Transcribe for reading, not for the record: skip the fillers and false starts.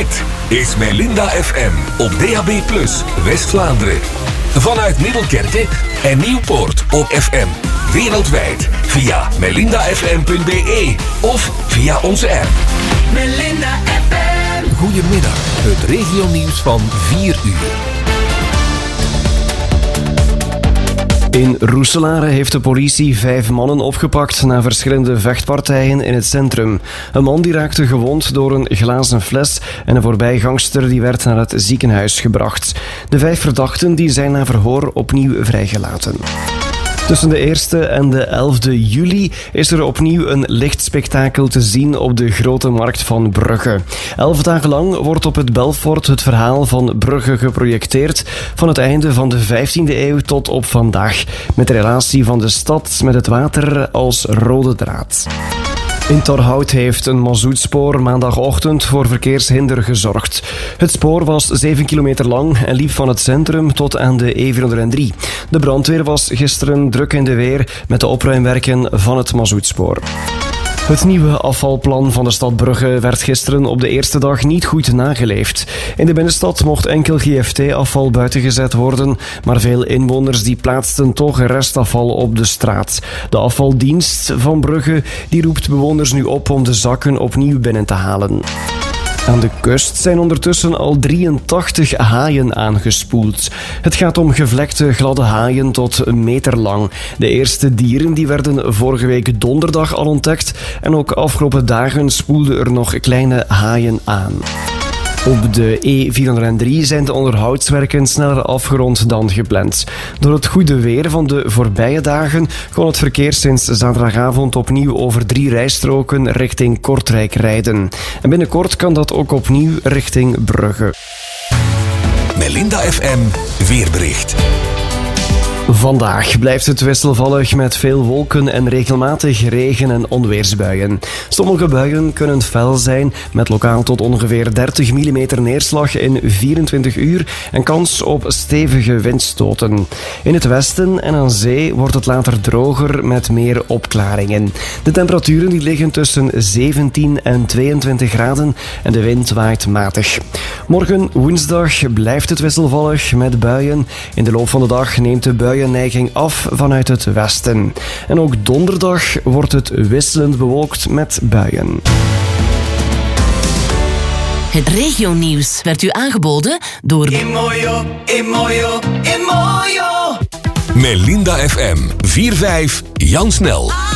Dit is Melinda FM op DAB+, West-Vlaanderen. Vanuit Middelkerke en Nieuwpoort op FM. Wereldwijd via melindafm.be of via onze app. Melinda FM. Goedemiddag, het regionieuws van 4 uur. In Roeselare heeft de politie 5 mannen opgepakt na verschillende vechtpartijen in het centrum. Een man die raakte gewond door een glazen fles en een voorbijgangster die werd naar het ziekenhuis gebracht. De 5 verdachten die zijn na verhoor opnieuw vrijgelaten. Tussen de 1e en de 11e juli is er opnieuw een lichtspektakel te zien op de Grote Markt van Brugge. 11 dagen lang wordt op het Belfort het verhaal van Brugge geprojecteerd van het einde van de 15e eeuw tot op vandaag, met de relatie van de stad met het water als rode draad. In Torhout heeft een mazoetspoor maandagochtend voor verkeershinder gezorgd. Het spoor was 7 kilometer lang en liep van het centrum tot aan de E403. De brandweer was gisteren druk in de weer met de opruimwerken van het mazoetspoor. Het nieuwe afvalplan van de stad Brugge werd gisteren op de eerste dag niet goed nageleefd. In de binnenstad mocht enkel GFT-afval buiten gezet worden, maar veel inwoners die plaatsten toch restafval op de straat. De afvaldienst van Brugge die roept bewoners nu op om de zakken opnieuw binnen te halen. Aan de kust zijn ondertussen al 83 haaien aangespoeld. Het gaat om gevlekte gladde haaien tot 1 meter lang. De eerste dieren die werden vorige week donderdag al ontdekt en ook afgelopen dagen spoelden er nog kleine haaien aan. Op de E403 zijn de onderhoudswerken sneller afgerond dan gepland. Door het goede weer van de voorbije dagen kon het verkeer sinds zaterdagavond opnieuw over 3 rijstroken richting Kortrijk rijden. En binnenkort kan dat ook opnieuw richting Brugge. Melinda FM weerbericht. Vandaag blijft het wisselvallig met veel wolken en regelmatig regen- en onweersbuien. Sommige buien kunnen fel zijn met lokaal tot ongeveer 30 mm neerslag in 24 uur en kans op stevige windstoten. In het westen en aan zee wordt het later droger met meer opklaringen. De temperaturen die liggen tussen 17 en 22 graden en de wind waait matig. Morgen woensdag blijft het wisselvallig met buien. In de loop van de dag neemt de buienneiging af vanuit het westen. En ook donderdag wordt het wisselend bewolkt met buien. Het regionieuws werd u aangeboden door Imoyo. Melinda FM 4-5 Jan Snel.